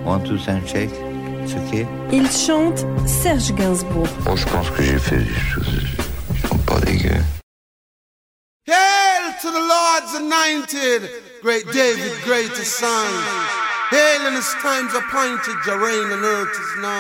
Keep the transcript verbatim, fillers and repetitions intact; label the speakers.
Speaker 1: One, two, sound check. It's okay.
Speaker 2: Il chante Serge Gainsbourg.
Speaker 1: Oh, je pense que j'ai fait des choses qui sont pas dégueu.
Speaker 3: Hail to the Lord's anointed, great David, greatest son. Hail in his times appointed, your reign on earth is now.